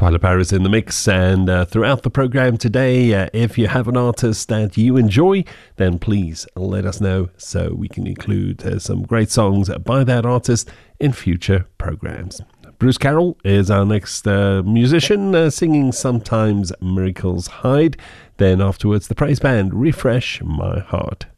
Tyler Paris in the mix, and throughout the program today, if you have an artist that you enjoy, then please let us know so we can include some great songs by that artist in future programs. Bruce Carroll is our next musician, singing Sometimes Miracles Hide. Then afterwards, the praise band, Refresh My Heart.